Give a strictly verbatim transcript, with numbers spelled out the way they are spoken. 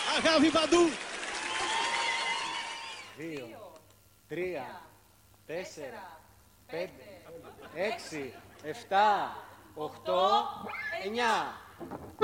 Αγάπη παντού. Δύο, τρία, τέσσερα, πέντε, έξι, εφτά, οχτώ, εννιά.